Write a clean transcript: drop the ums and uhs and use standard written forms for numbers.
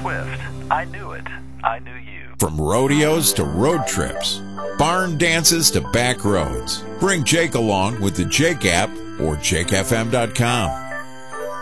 Swift. I knew it. I knew you. From rodeos to road trips, barn dances to back roads. Bring Jake along with the Jake app or JakeFM.com.